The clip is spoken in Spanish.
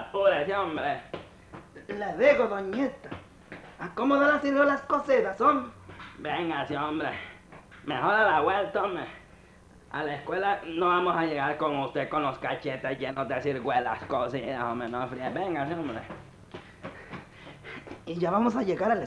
apúrese, hombre. Le digo, doñita, acomoda las ciruelas cocidas, hombre. Véngase, hombre. Mejor a la vuelta, hombre. A la escuela no vamos a llegar con usted con los cachetes llenos de ciruelas cocidas, hombre, no fríe. Véngase, hombre. Y ya vamos a llegar a la